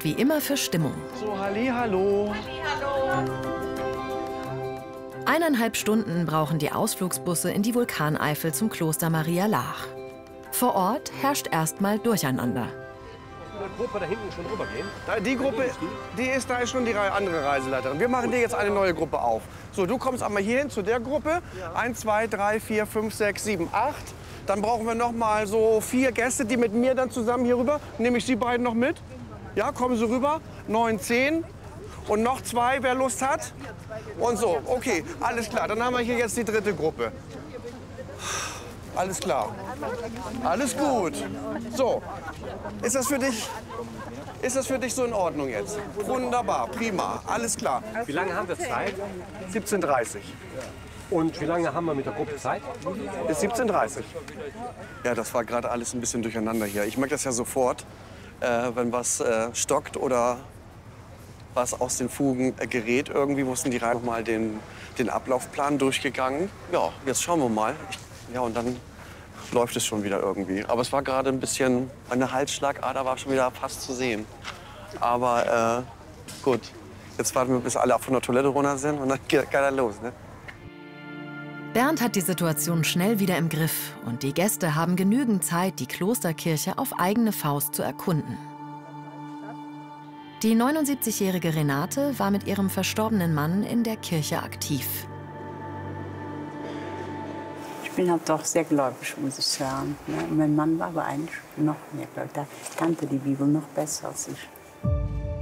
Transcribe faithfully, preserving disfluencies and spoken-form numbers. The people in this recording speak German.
sorgt wie immer für Stimmung. So, halli, hallo. Eineinhalb Stunden brauchen die Ausflugsbusse in die Vulkaneifel zum Kloster Maria Laach. Vor Ort herrscht erstmal Durcheinander. Die Gruppe da hinten schon rübergehen? Die Gruppe, die ist da ist schon die andere Reiseleiterin. Wir machen dir jetzt eine neue Gruppe auf. So, du kommst einmal hierhin zu der Gruppe. Eins, zwei, drei, vier, fünf, sechs, sieben, acht. Dann brauchen wir noch mal so vier Gäste, die mit mir dann zusammen hier rüber. Nehme ich Sie beiden noch mit? Ja, kommen Sie rüber. Neun, zehn. Und noch zwei, wer Lust hat. Und so, okay, alles klar. Dann haben wir hier jetzt die dritte Gruppe. Alles klar. Alles gut. So, ist das für dich, ist das für dich so in Ordnung jetzt? Wunderbar, prima, alles klar. Wie lange haben wir Zeit? siebzehn Uhr dreißig. Und wie lange haben wir mit der Gruppe Zeit? Bis siebzehn Uhr dreißig. Ja, das war gerade alles ein bisschen durcheinander hier. Ich merke das ja sofort, äh, wenn was äh, stockt oder was aus den Fugen äh, gerät. Irgendwie mussten die rein noch mal den, den Ablaufplan durchgegangen. Ja, jetzt schauen wir mal. Ich, ja, und dann läuft es schon wieder irgendwie. Aber es war gerade ein bisschen, eine Halsschlagader war schon wieder fast zu sehen. Aber äh, gut, jetzt warten wir, bis alle von der Toilette runter sind und dann geht er los, ne? Bernd hat die Situation schnell wieder im Griff und die Gäste haben genügend Zeit, die Klosterkirche auf eigene Faust zu erkunden. Die neunundsiebzigjährige Renate war mit ihrem verstorbenen Mann in der Kirche aktiv. Ich bin halt doch sehr gläubig, muss ich sagen. Mein Mann war aber eigentlich noch mehr gläubig. Der kannte die Bibel noch besser als ich.